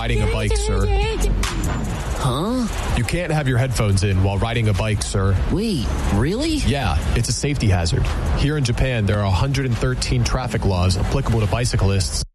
riding a bike, sir. Huh? You can't have your headphones in while riding a bike, sir. Wait, really? Yeah, it's a safety hazard. Here in Japan, there are 113 traffic laws applicable to bicyclists.